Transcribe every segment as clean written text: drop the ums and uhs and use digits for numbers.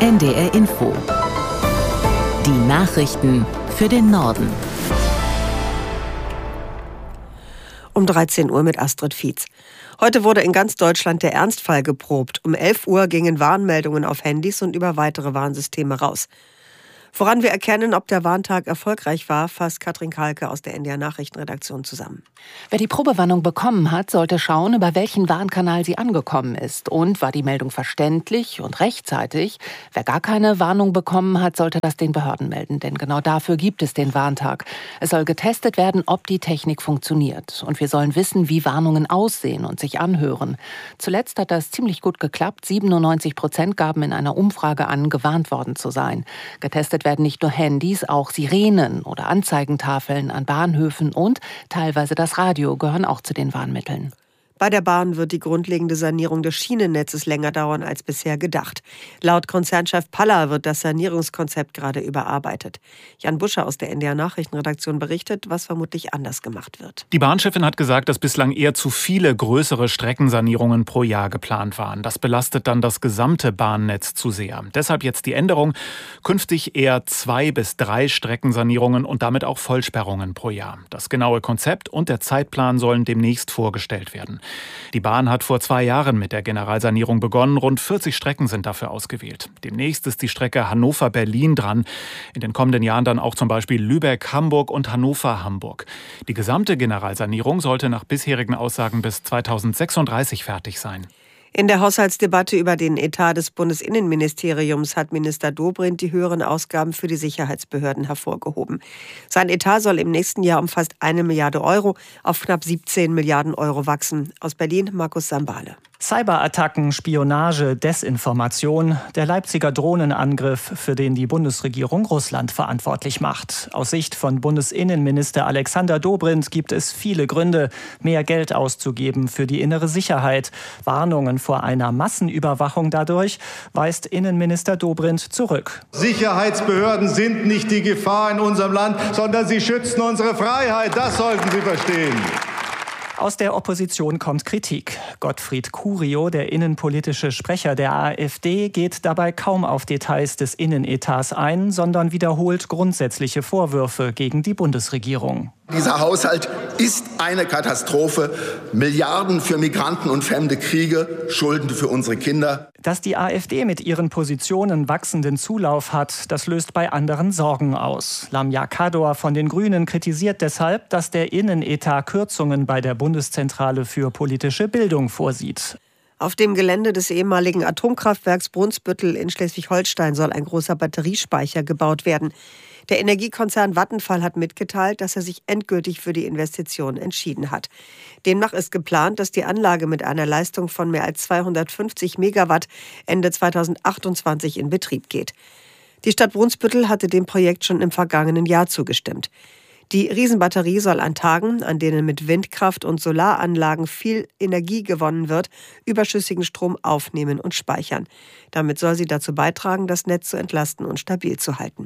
NDR Info. Die Nachrichten für den Norden. Um 13 Uhr mit Astrid Fietz. Heute wurde in ganz Deutschland der Ernstfall geprobt. Um 11 Uhr gingen Warnmeldungen auf Handys und über weitere Warnsysteme raus. Woran wir erkennen, ob der Warntag erfolgreich war, fasst Katrin Kalke aus der NDR Nachrichtenredaktion zusammen. Wer die Probewarnung bekommen hat, sollte schauen, über welchen Warnkanal sie angekommen ist. Und war die Meldung verständlich und rechtzeitig? Wer gar keine Warnung bekommen hat, sollte das den Behörden melden. Denn genau dafür gibt es den Warntag. Es soll getestet werden, ob die Technik funktioniert. Und wir sollen wissen, wie Warnungen aussehen und sich anhören. Zuletzt hat das ziemlich gut geklappt. 97% gaben in einer Umfrage an, gewarnt worden zu sein. Getestet werden nicht nur Handys, auch Sirenen oder Anzeigentafeln an Bahnhöfen und teilweise das Radio gehören auch zu den Warnmitteln. Bei der Bahn wird die grundlegende Sanierung des Schienennetzes länger dauern als bisher gedacht. Laut Konzernchef Palla wird das Sanierungskonzept gerade überarbeitet. Jan Buscher aus der NDR Nachrichtenredaktion berichtet, was vermutlich anders gemacht wird. Die Bahnchefin hat gesagt, dass bislang eher zu viele größere Streckensanierungen pro Jahr geplant waren. Das belastet dann das gesamte Bahnnetz zu sehr. Deshalb jetzt die Änderung. Künftig eher 2 bis 3 Streckensanierungen und damit auch Vollsperrungen pro Jahr. Das genaue Konzept und der Zeitplan sollen demnächst vorgestellt werden. Die Bahn hat vor 2 Jahren mit der Generalsanierung begonnen. Rund 40 Strecken sind dafür ausgewählt. Demnächst ist die Strecke Hannover-Berlin dran. In den kommenden Jahren dann auch zum Beispiel Lübeck-Hamburg und Hannover-Hamburg. Die gesamte Generalsanierung sollte nach bisherigen Aussagen bis 2036 fertig sein. In der Haushaltsdebatte über den Etat des Bundesinnenministeriums hat Minister Dobrindt die höheren Ausgaben für die Sicherheitsbehörden hervorgehoben. Sein Etat soll im nächsten Jahr um fast 1 Milliarde Euro auf knapp 17 Milliarden Euro wachsen. Aus Berlin Markus Sambale. Cyberattacken, Spionage, Desinformation, der Leipziger Drohnenangriff, für den die Bundesregierung Russland verantwortlich macht. Aus Sicht von Bundesinnenminister Alexander Dobrindt gibt es viele Gründe, mehr Geld auszugeben für die innere Sicherheit. Warnungen vor einer Massenüberwachung dadurch weist Innenminister Dobrindt zurück. Sicherheitsbehörden sind nicht die Gefahr in unserem Land, sondern sie schützen unsere Freiheit. Das sollten Sie verstehen. Aus der Opposition kommt Kritik. Gottfried Curio, der innenpolitische Sprecher der AfD, geht dabei kaum auf Details des Innenetats ein, sondern wiederholt grundsätzliche Vorwürfe gegen die Bundesregierung. Dieser Haushalt ist eine Katastrophe. Milliarden für Migranten und fremde Kriege, Schulden für unsere Kinder. Dass die AfD mit ihren Positionen wachsenden Zulauf hat, das löst bei anderen Sorgen aus. Lamia Kador von den Grünen kritisiert deshalb, dass der Innenetat Kürzungen bei der Bundeszentrale für politische Bildung vorsieht. Auf dem Gelände des ehemaligen Atomkraftwerks Brunsbüttel in Schleswig-Holstein soll ein großer Batteriespeicher gebaut werden. Der Energiekonzern Vattenfall hat mitgeteilt, dass er sich endgültig für die Investition entschieden hat. Demnach ist geplant, dass die Anlage mit einer Leistung von mehr als 250 Megawatt Ende 2028 in Betrieb geht. Die Stadt Brunsbüttel hatte dem Projekt schon im vergangenen Jahr zugestimmt. Die Riesenbatterie soll an Tagen, an denen mit Windkraft und Solaranlagen viel Energie gewonnen wird, überschüssigen Strom aufnehmen und speichern. Damit soll sie dazu beitragen, das Netz zu entlasten und stabil zu halten.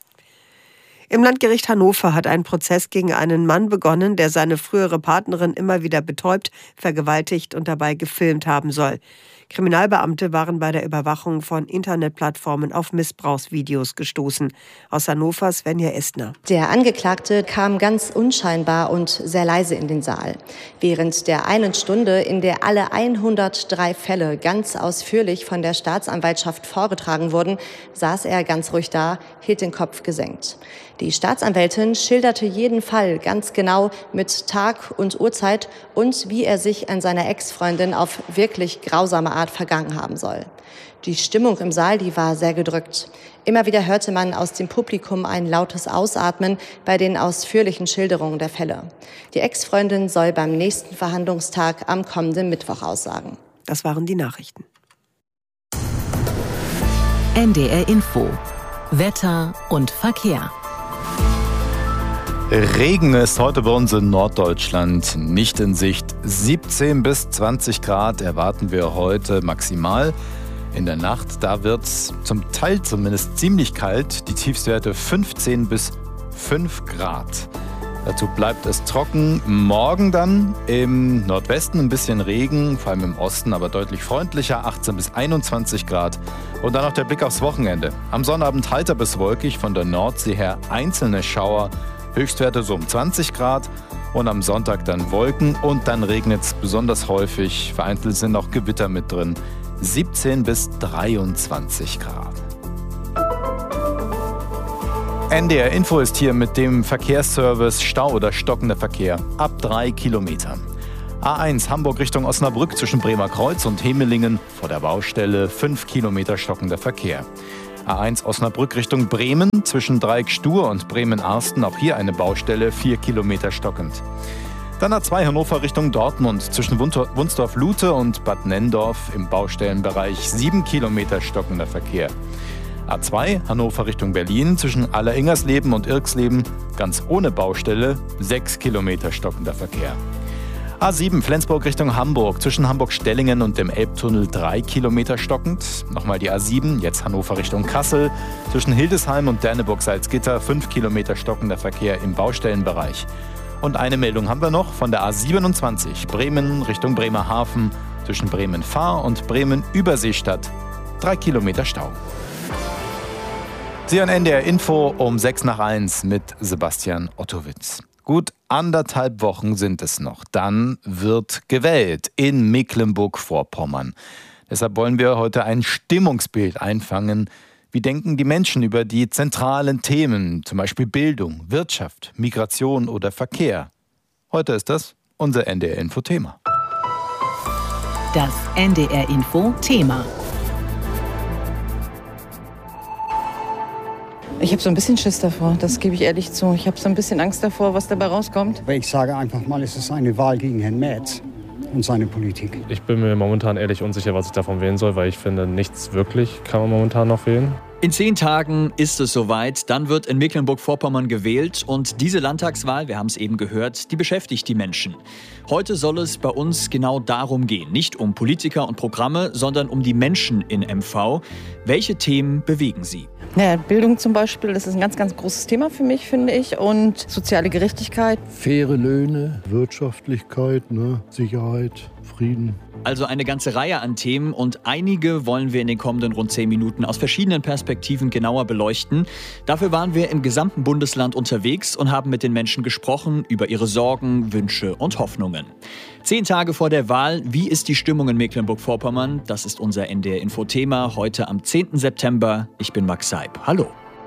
Im Landgericht Hannover hat ein Prozess gegen einen Mann begonnen, der seine frühere Partnerin immer wieder betäubt, vergewaltigt und dabei gefilmt haben soll. Kriminalbeamte waren bei der Überwachung von Internetplattformen auf Missbrauchsvideos gestoßen. Aus Hannover Svenja Estner. Der Angeklagte kam ganz unscheinbar und sehr leise in den Saal. Während der einen Stunde, in der alle 103 Fälle ganz ausführlich von der Staatsanwaltschaft vorgetragen wurden, saß er ganz ruhig da, hielt den Kopf gesenkt. Die Staatsanwältin schilderte jeden Fall ganz genau mit Tag und Uhrzeit und wie er sich an seiner Ex-Freundin auf wirklich grausame Art vergangen haben soll. Die Stimmung im Saal, die war sehr gedrückt. Immer wieder hörte man aus dem Publikum ein lautes Ausatmen bei den ausführlichen Schilderungen der Fälle. Die Ex-Freundin soll beim nächsten Verhandlungstag am kommenden Mittwoch aussagen. Das waren die Nachrichten. NDR Info. Wetter und Verkehr. Regen ist heute bei uns in Norddeutschland nicht in Sicht. 17 bis 20 Grad erwarten wir heute maximal. In der Nacht, da wird es zum Teil zumindest ziemlich kalt. Die Tiefstwerte 15 bis 5 Grad. Dazu bleibt es trocken. Morgen dann im Nordwesten ein bisschen Regen, vor allem im Osten, aber deutlich freundlicher, 18 bis 21 Grad. Und dann noch der Blick aufs Wochenende. Am Sonnabend heiter bis wolkig, von der Nordsee her einzelne Schauer, Höchstwerte so um 20 Grad. Und am Sonntag dann Wolken und dann regnet es besonders häufig. Vereinzelt sind auch Gewitter mit drin. 17 bis 23 Grad. NDR Info ist hier mit dem Verkehrsservice Stau oder stockender Verkehr ab 3 Kilometern. A1 Hamburg Richtung Osnabrück zwischen Bremer Kreuz und Hemelingen vor der Baustelle 5 Kilometer stockender Verkehr. A1 Osnabrück Richtung Bremen zwischen Dreieck Stur und Bremen-Arsten, auch hier eine Baustelle, 4 Kilometer stockend. Dann A2 Hannover Richtung Dortmund zwischen Wunsdorf-Lute und Bad Nenndorf im Baustellenbereich 7 Kilometer stockender Verkehr. A2 Hannover Richtung Berlin zwischen Alleringers-Leben und Irksleben ganz ohne Baustelle 6 Kilometer stockender Verkehr. A7 Flensburg Richtung Hamburg zwischen Hamburg-Stellingen und dem Elbtunnel 3 Kilometer stockend. Nochmal die A7, jetzt Hannover Richtung Kassel zwischen Hildesheim und Derneburg-Salzgitter 5 Kilometer stockender Verkehr im Baustellenbereich. Und eine Meldung haben wir noch von der A27 Bremen Richtung Bremerhaven zwischen Bremen-Fahr und Bremen-Überseestadt 3 Kilometer Stau. Sie hören NDR Info um 6 nach 1 mit Sebastian Ottowitz. Gut 1,5 Wochen sind es noch. Dann wird gewählt in Mecklenburg-Vorpommern. Deshalb wollen wir heute ein Stimmungsbild einfangen. Wie denken die Menschen über die zentralen Themen, zum Beispiel Bildung, Wirtschaft, Migration oder Verkehr? Heute ist das unser NDR Info-Thema. Das NDR Info-Thema. Ich habe so ein bisschen Schiss davor, das gebe ich ehrlich zu. Ich habe so ein bisschen Angst davor, was dabei rauskommt. Ich sage einfach mal, es ist eine Wahl gegen Herrn Merz und seine Politik. Ich bin mir momentan ehrlich unsicher, was ich davon wählen soll, weil ich finde, nichts wirklich kann man momentan noch wählen. In 10 Tagen ist es soweit, dann wird in Mecklenburg-Vorpommern gewählt und diese Landtagswahl, wir haben es eben gehört, die beschäftigt die Menschen. Heute soll es bei uns genau darum gehen, nicht um Politiker und Programme, sondern um die Menschen in MV. Welche Themen bewegen sie? Ja, Bildung zum Beispiel, das ist ein ganz, ganz großes Thema für mich, finde ich. Und soziale Gerechtigkeit. Faire Löhne, Wirtschaftlichkeit, Sicherheit, Frieden. Also eine ganze Reihe an Themen und einige wollen wir in den kommenden rund 10 Minuten aus verschiedenen Perspektiven genauer beleuchten. Dafür waren wir im gesamten Bundesland unterwegs und haben mit den Menschen gesprochen über ihre Sorgen, Wünsche und Hoffnungen. 10 Tage vor der Wahl, wie ist die Stimmung in Mecklenburg-Vorpommern? Das ist unser NDR-Info-Thema heute am 10. September. Ich bin Max Seib. Hallo.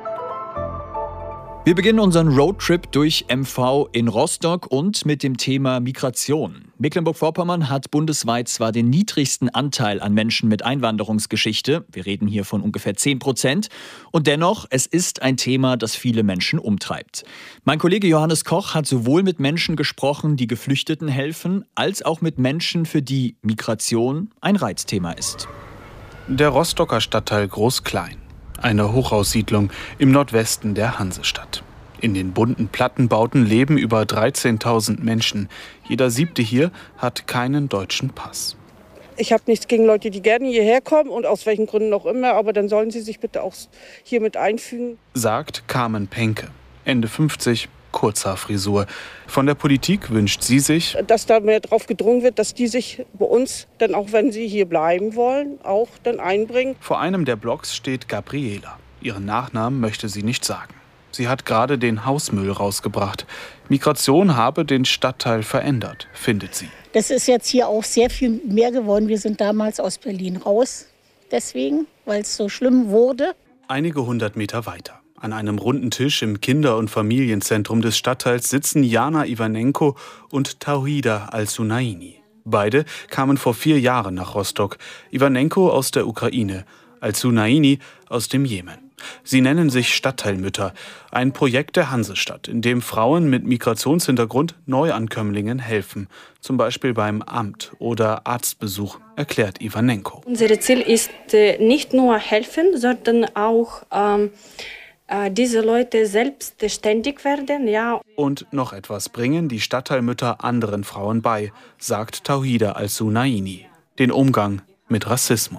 Wir beginnen unseren Roadtrip durch MV in Rostock und mit dem Thema Migration. Mecklenburg-Vorpommern hat bundesweit zwar den niedrigsten Anteil an Menschen mit Einwanderungsgeschichte, wir reden hier von ungefähr 10%, und dennoch, es ist ein Thema, das viele Menschen umtreibt. Mein Kollege Johannes Koch hat sowohl mit Menschen gesprochen, die Geflüchteten helfen, als auch mit Menschen, für die Migration ein Reizthema ist. Der Rostocker Stadtteil Groß-Klein. Eine Hochhaussiedlung im Nordwesten der Hansestadt. In den bunten Plattenbauten leben über 13.000 Menschen. Jeder 7. hier hat keinen deutschen Pass. Ich habe nichts gegen Leute, die gerne hierher kommen und aus welchen Gründen auch immer, aber dann sollen sie sich bitte auch hier mit einfügen. Sagt Carmen Penke, Ende 50, Kurzhaarfrisur. Von der Politik wünscht sie sich, dass da mehr drauf gedrungen wird, dass die sich bei uns, dann auch wenn sie hier bleiben wollen, auch dann einbringen. Vor einem der Blocks steht Gabriela. Ihren Nachnamen möchte sie nicht sagen. Sie hat gerade den Hausmüll rausgebracht. Migration habe den Stadtteil verändert, findet sie. Das ist jetzt hier auch sehr viel mehr geworden. Wir sind damals aus Berlin raus, deswegen, weil es so schlimm wurde. Einige 100 Meter weiter. An einem runden Tisch im Kinder- und Familienzentrum des Stadtteils sitzen Jana Ivanenko und Tauhida Al-Sunaini. Beide kamen vor 4 Jahren nach Rostock. Ivanenko aus der Ukraine, Al-Sunaini aus dem Jemen. Sie nennen sich Stadtteilmütter, ein Projekt der Hansestadt, in dem Frauen mit Migrationshintergrund Neuankömmlingen helfen, zum Beispiel beim Amt oder Arztbesuch, erklärt Ivanenko. Unser Ziel ist nicht nur helfen, sondern auch diese Leute selbstständig werden, ja. Und noch etwas bringen die Stadtteilmütter anderen Frauen bei, sagt Tauhida Al-Sunaini. Den Umgang mit Rassismus.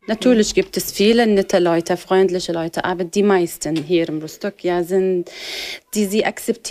Natürlich gibt es viele nette Leute, freundliche Leute, aber die meisten hier in Rostock sie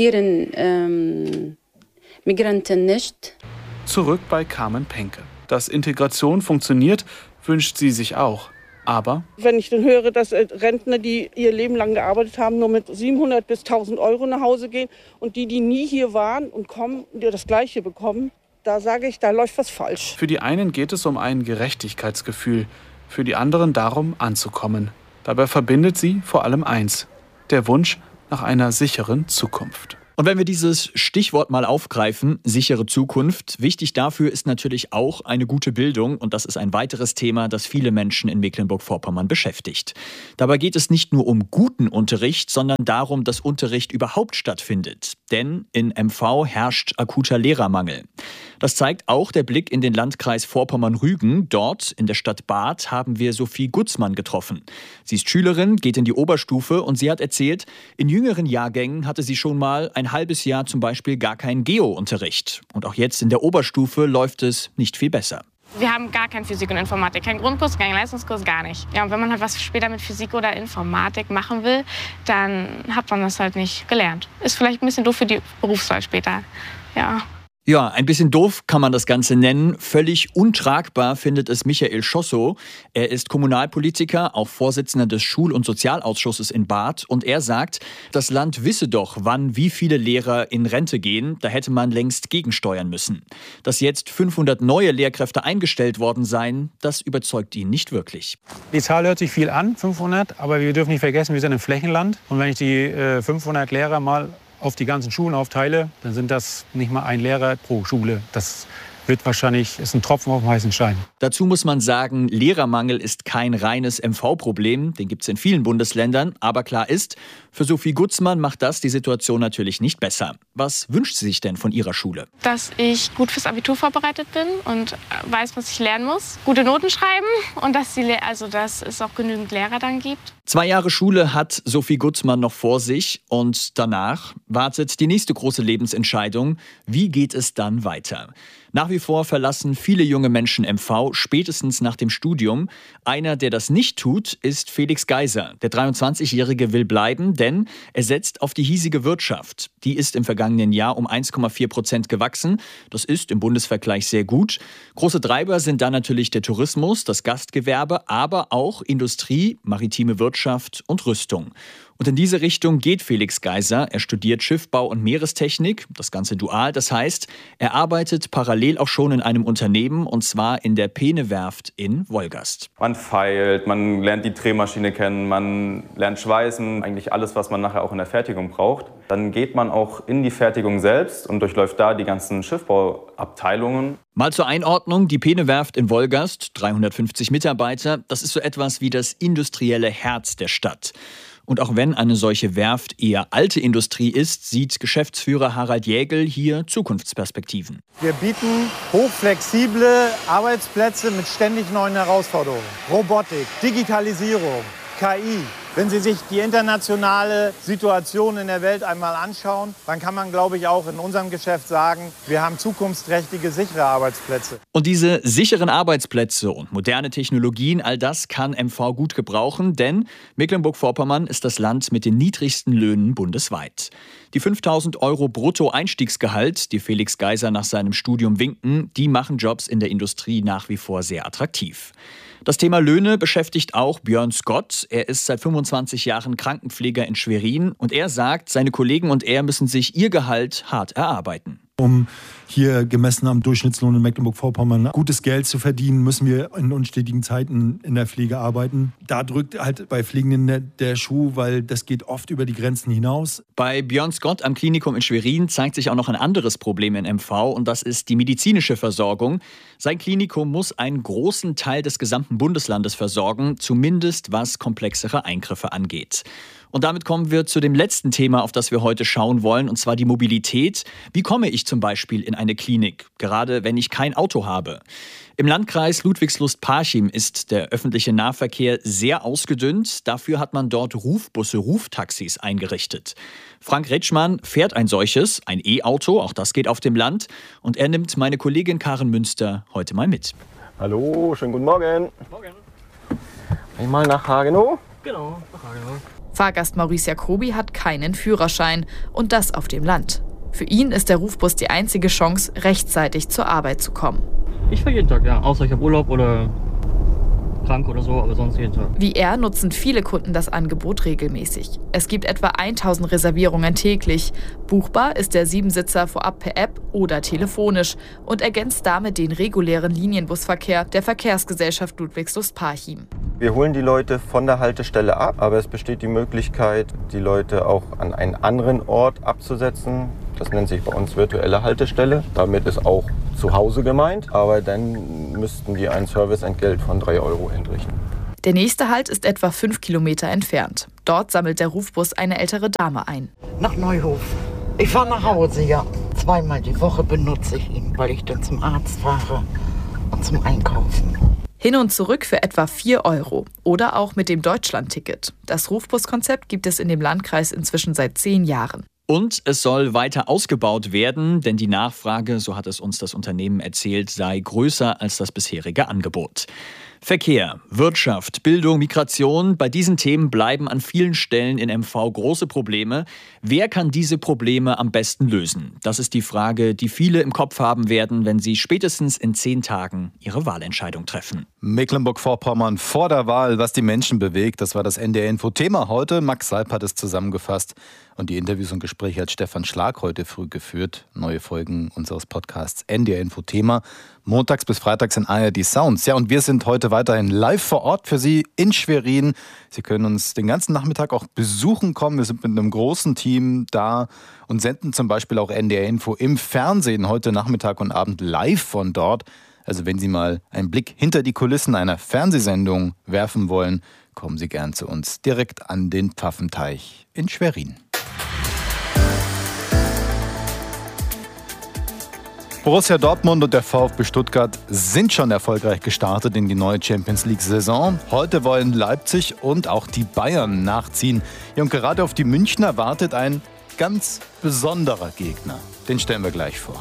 akzeptieren Migranten nicht. Zurück bei Carmen Penke. Dass Integration funktioniert, wünscht sie sich auch. Aber wenn ich dann höre, dass Rentner, die ihr Leben lang gearbeitet haben, nur mit 700 bis 1.000 Euro nach Hause gehen und die nie hier waren und kommen und das Gleiche bekommen, da sage ich, da läuft was falsch. Für die einen geht es um ein Gerechtigkeitsgefühl, für die anderen darum, anzukommen. Dabei verbindet sie vor allem eins: der Wunsch nach einer sicheren Zukunft. Und wenn wir dieses Stichwort mal aufgreifen, sichere Zukunft, wichtig dafür ist natürlich auch eine gute Bildung. Und das ist ein weiteres Thema, das viele Menschen in Mecklenburg-Vorpommern beschäftigt. Dabei geht es nicht nur um guten Unterricht, sondern darum, dass Unterricht überhaupt stattfindet. Denn in MV herrscht akuter Lehrermangel. Das zeigt auch der Blick in den Landkreis Vorpommern-Rügen. Dort in der Stadt Barth haben wir Sophie Gutzmann getroffen. Sie ist Schülerin, geht in die Oberstufe und sie hat erzählt, in jüngeren Jahrgängen hatte sie schon mal ein halbes Jahr zum Beispiel gar keinen Geo-Unterricht. Und auch jetzt in der Oberstufe läuft es nicht viel besser. Wir haben gar kein Physik und Informatik, kein Grundkurs, kein Leistungskurs, gar nicht. Ja, und wenn man halt was später mit Physik oder Informatik machen will, dann hat man das halt nicht gelernt. Ist vielleicht ein bisschen doof für die Berufswahl später, ja. Ja, ein bisschen doof kann man das Ganze nennen. Völlig untragbar findet es Michael Schossow. Er ist Kommunalpolitiker, auch Vorsitzender des Schul- und Sozialausschusses in Barth. Und er sagt, das Land wisse doch, wann wie viele Lehrer in Rente gehen. Da hätte man längst gegensteuern müssen. Dass jetzt 500 neue Lehrkräfte eingestellt worden seien, das überzeugt ihn nicht wirklich. Die Zahl hört sich viel an, 500. Aber wir dürfen nicht vergessen, wir sind im Flächenland. Und wenn ich die 500 Lehrer mal auf die ganzen Schulen aufteile, dann sind das nicht mal ein Lehrer pro Schule. Das wird wahrscheinlich, ist ein Tropfen auf dem heißen Stein. Dazu muss man sagen, Lehrermangel ist kein reines MV-Problem. Den gibt es in vielen Bundesländern. Aber klar ist, für Sophie Gutzmann macht das die Situation natürlich nicht besser. Was wünscht sie sich denn von ihrer Schule? Dass ich gut fürs Abitur vorbereitet bin und weiß, was ich lernen muss. Gute Noten schreiben und dass es auch genügend Lehrer dann gibt. 2 Jahre Schule hat Sophie Gutzmann noch vor sich und danach wartet die nächste große Lebensentscheidung. Wie geht es dann weiter? Nach wie vor verlassen viele junge Menschen MV spätestens nach dem Studium. Einer, der das nicht tut, ist Felix Geiser. Der 23-Jährige will bleiben, denn er setzt auf die hiesige Wirtschaft. Die ist im vergangenen Jahr um 1,4% gewachsen. Das ist im Bundesvergleich sehr gut. Große Treiber sind dann natürlich der Tourismus, das Gastgewerbe, aber auch Industrie, maritime Wirtschaft und Rüstung. Und in diese Richtung geht Felix Geiser. Er studiert Schiffbau und Meerestechnik, das Ganze dual. Das heißt, er arbeitet parallel auch schon in einem Unternehmen, und zwar in der Peene-Werft in Wolgast. Man feilt, man lernt die Drehmaschine kennen, man lernt schweißen, eigentlich alles, was man nachher auch in der Fertigung braucht. Dann geht man auch in die Fertigung selbst und durchläuft da die ganzen Schiffbauabteilungen. Mal zur Einordnung, die Peene-Werft in Wolgast, 350 Mitarbeiter, das ist so etwas wie das industrielle Herz der Stadt. Und auch wenn eine solche Werft eher alte Industrie ist, sieht Geschäftsführer Harald Jägel hier Zukunftsperspektiven. Wir bieten hochflexible Arbeitsplätze mit ständig neuen Herausforderungen. Robotik, Digitalisierung, KI. Wenn Sie sich die internationale Situation in der Welt einmal anschauen, dann kann man, glaube ich, auch in unserem Geschäft sagen, wir haben zukunftsträchtige, sichere Arbeitsplätze. Und diese sicheren Arbeitsplätze und moderne Technologien, all das kann MV gut gebrauchen, denn Mecklenburg-Vorpommern ist das Land mit den niedrigsten Löhnen bundesweit. Die 5.000 € Brutto-Einstiegsgehalt, die Felix Geiser nach seinem Studium winken, die machen Jobs in der Industrie nach wie vor sehr attraktiv. Das Thema Löhne beschäftigt auch Björn Scott. Er ist seit 25 Jahren Krankenpfleger in Schwerin und er sagt, seine Kollegen und er müssen sich ihr Gehalt hart erarbeiten. Um hier gemessen am Durchschnittslohn in Mecklenburg-Vorpommern gutes Geld zu verdienen, müssen wir in unstetigen Zeiten in der Pflege arbeiten. Da drückt halt bei Pflegenden der Schuh, weil das geht oft über die Grenzen hinaus. Bei Björn Scott am Klinikum in Schwerin zeigt sich auch noch ein anderes Problem in MV und das ist die medizinische Versorgung. Sein Klinikum muss einen großen Teil des gesamten Bundeslandes versorgen, zumindest was komplexere Eingriffe angeht. Und damit kommen wir zu dem letzten Thema, auf das wir heute schauen wollen, und zwar die Mobilität. Wie komme ich zum Beispiel in eine Klinik, gerade wenn ich kein Auto habe? Im Landkreis Ludwigslust-Parchim ist der öffentliche Nahverkehr sehr ausgedünnt. Dafür hat man dort Rufbusse, Ruftaxis eingerichtet. Frank Retschmann fährt ein solches, ein E-Auto, auch das geht auf dem Land. Und er nimmt meine Kollegin Karen Münster heute mal mit. Hallo, schönen guten Morgen. Morgen. Einmal nach Hagenow? Genau, nach Hagenow. Fahrgast Maurice Jacobi hat keinen Führerschein und das auf dem Land. Für ihn ist der Rufbus die einzige Chance, rechtzeitig zur Arbeit zu kommen. Ich fahre jeden Tag, ja. Außer ich habe Urlaub oder krank oder so, aber sonst jeden Tag. Wie er nutzen viele Kunden das Angebot regelmäßig. Es gibt etwa 1000 Reservierungen täglich. Buchbar ist der 7-Sitzer vorab per App oder telefonisch und ergänzt damit den regulären Linienbusverkehr der Verkehrsgesellschaft Ludwigslust-Parchim. Wir holen die Leute von der Haltestelle ab, aber es besteht die Möglichkeit, die Leute auch an einen anderen Ort abzusetzen. Das nennt sich bei uns virtuelle Haltestelle. Damit ist auch zu Hause gemeint, aber dann müssten die ein Serviceentgelt von 3 € entrichten. Der nächste Halt ist etwa 5 Kilometer entfernt. Dort sammelt der Rufbus eine ältere Dame ein. Nach Neuhof. Ich fahre nach Hause, ja. 2-mal die Woche benutze ich ihn, weil ich dann zum Arzt fahre und zum Einkaufen. Hin und zurück für etwa 4 € oder auch mit dem Deutschland-Ticket. Das Rufbus-Konzept gibt es in dem Landkreis inzwischen seit 10 Jahren. Und es soll weiter ausgebaut werden, denn die Nachfrage, so hat es uns das Unternehmen erzählt, sei größer als das bisherige Angebot. Verkehr, Wirtschaft, Bildung, Migration, bei diesen Themen bleiben an vielen Stellen in MV große Probleme. Wer kann diese Probleme am besten lösen? Das ist die Frage, die viele im Kopf haben werden, wenn sie spätestens in 10 Tagen ihre Wahlentscheidung treffen. Mecklenburg-Vorpommern vor der Wahl, was die Menschen bewegt, das war das NDR-Info-Thema heute. Max Salp hat es zusammengefasst und die Interviews und Gespräche hat Stefan Schlag heute früh geführt. Neue Folgen unseres Podcasts NDR-Info-Thema, montags bis freitags in ARD Sounds. Ja, und wir sind heute weiterhin live vor Ort für Sie in Schwerin. Sie können uns den ganzen Nachmittag auch besuchen kommen. Wir sind mit einem großen Team da und senden zum Beispiel auch NDR-Info im Fernsehen heute Nachmittag und Abend live von dort. Also wenn Sie mal einen Blick hinter die Kulissen einer Fernsehsendung werfen wollen, kommen Sie gern zu uns direkt an den Pfaffenteich in Schwerin. Borussia Dortmund und der VfB Stuttgart sind schon erfolgreich gestartet in die neue Champions-League-Saison. Heute wollen Leipzig und auch die Bayern nachziehen. Ja, und gerade auf die Münchner wartet ein ganz besonderer Gegner. Den stellen wir gleich vor.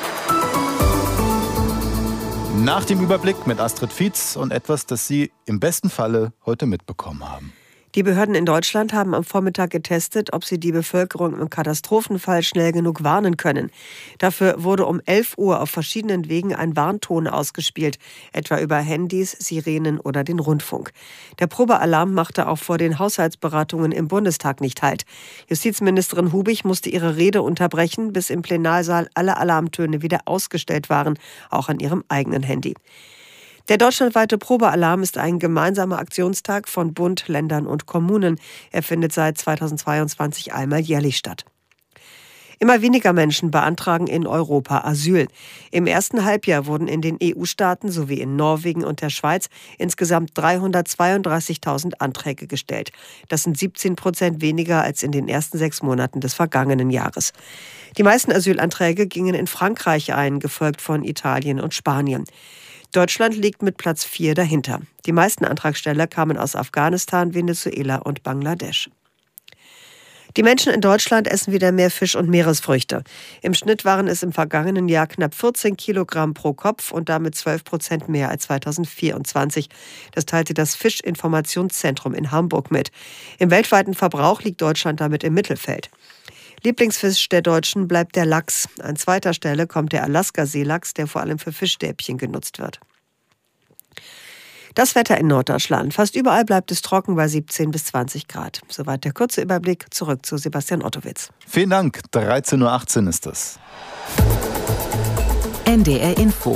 Nach dem Überblick mit Astrid Fietz und etwas, das Sie im besten Falle heute mitbekommen haben. Die Behörden in Deutschland haben am Vormittag getestet, ob sie die Bevölkerung im Katastrophenfall schnell genug warnen können. Dafür wurde um 11 Uhr auf verschiedenen Wegen ein Warnton ausgespielt, etwa über Handys, Sirenen oder den Rundfunk. Der Probealarm machte auch vor den Haushaltsberatungen im Bundestag nicht Halt. Justizministerin Hubig musste ihre Rede unterbrechen, bis im Plenarsaal alle Alarmtöne wieder ausgestellt waren, auch an ihrem eigenen Handy. Der deutschlandweite Probealarm ist ein gemeinsamer Aktionstag von Bund, Ländern und Kommunen. Er findet seit 2022 einmal jährlich statt. Immer weniger Menschen beantragen in Europa Asyl. Im ersten Halbjahr wurden in den EU-Staaten sowie in Norwegen und der Schweiz insgesamt 332.000 Anträge gestellt. Das sind 17% weniger als in den ersten 6 Monaten des vergangenen Jahres. Die meisten Asylanträge gingen in Frankreich ein, gefolgt von Italien und Spanien. Deutschland liegt mit Platz 4 dahinter. Die meisten Antragsteller kamen aus Afghanistan, Venezuela und Bangladesch. Die Menschen in Deutschland essen wieder mehr Fisch und Meeresfrüchte. Im Schnitt waren es im vergangenen Jahr knapp 14 Kilogramm pro Kopf und damit 12% mehr als 2024. Das teilte das Fischinformationszentrum in Hamburg mit. Im weltweiten Verbrauch liegt Deutschland damit im Mittelfeld. Lieblingsfisch der Deutschen bleibt der Lachs. An zweiter Stelle kommt der Alaska-Seelachs, der vor allem für Fischstäbchen genutzt wird. Das Wetter in Norddeutschland. Fast überall bleibt es trocken bei 17 bis 20 Grad. Soweit der kurze Überblick. Zurück zu Sebastian Ottowitz. Vielen Dank. 13.18 Uhr ist es. NDR Info.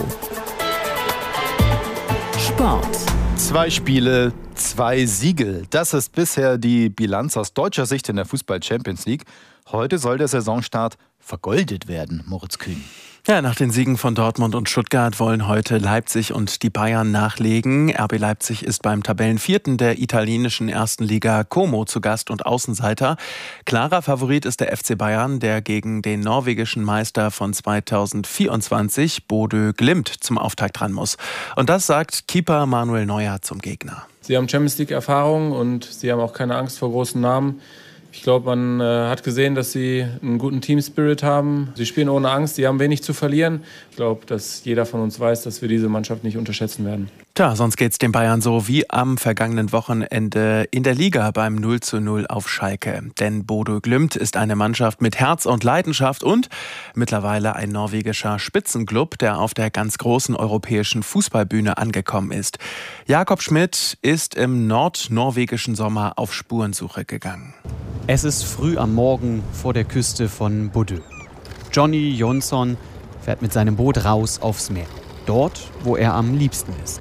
Sport. 2 Spiele, 2 Siege. Das ist bisher die Bilanz aus deutscher Sicht in der Fußball-Champions League. Heute soll der Saisonstart vergoldet werden, Moritz Kühn. Ja, nach den Siegen von Dortmund und Stuttgart wollen heute Leipzig und die Bayern nachlegen. RB Leipzig ist beim Tabellenvierten der italienischen ersten Liga Como zu Gast und Außenseiter. Klarer Favorit ist der FC Bayern, der gegen den norwegischen Meister von 2024, Bodø Glimt, zum Auftakt ran muss. Und das sagt Keeper Manuel Neuer zum Gegner. Sie haben Champions League-Erfahrung und sie haben auch keine Angst vor großen Namen. Ich glaube, man hat gesehen, dass sie einen guten Team-Spirit haben. Sie spielen ohne Angst, sie haben wenig zu verlieren. Ich glaube, dass jeder von uns weiß, dass wir diese Mannschaft nicht unterschätzen werden. Tja, sonst geht's den Bayern so wie am vergangenen Wochenende in der Liga beim 0:0 auf Schalke. Denn Bodø Glimt ist eine Mannschaft mit Herz und Leidenschaft und mittlerweile ein norwegischer Spitzenclub, der auf der ganz großen europäischen Fußballbühne angekommen ist. Jakob Schmidt ist im nordnorwegischen Sommer auf Spurensuche gegangen. Es ist früh am Morgen vor der Küste von Bodø. Johnny Jonsson fährt mit seinem Boot raus aufs Meer. Dort, wo er am liebsten ist.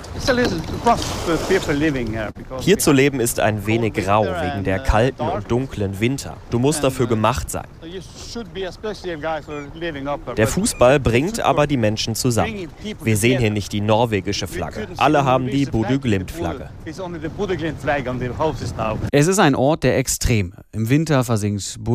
Hier zu leben ist ein wenig grau wegen der kalten und dunklen Winter. Du musst dafür gemacht sein. Der Fußball bringt aber die Menschen zusammen. Wir sehen hier nicht die norwegische Flagge. Alle haben die Bodø Glimt-Flagge. Es ist ein Ort der Extreme. Im Winter versinkt